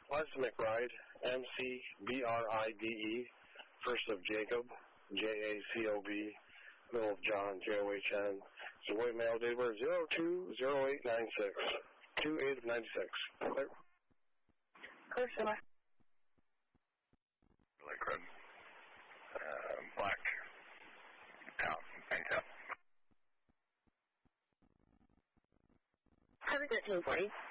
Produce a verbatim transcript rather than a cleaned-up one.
Liza McBride, M C B R I D E, first of Jacob, J A C O B, middle of John, J O H N. So white male, date of birth zero two zero eight nine six, two eight of ninety-six. Clear. Ursula. Liquid. Uh, black. Out. Bank up. Cover thirteen forty.